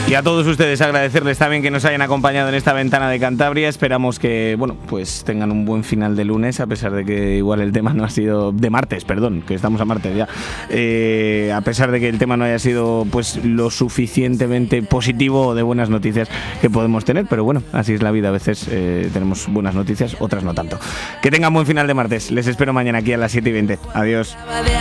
Y a todos ustedes agradecerles también que nos hayan acompañado en esta ventana de Cantabria. Esperamos que, bueno, pues tengan un buen final de lunes, a pesar de que igual el tema no ha sido... De martes, perdón, que estamos a martes ya. A pesar de que el tema no haya sido pues lo suficientemente positivo o de buenas noticias que podemos tener. Pero bueno, así es la vida. A veces tenemos buenas noticias, otras no tanto. Que tengan buen final de martes. Les espero mañana aquí a las 7:20. Adiós.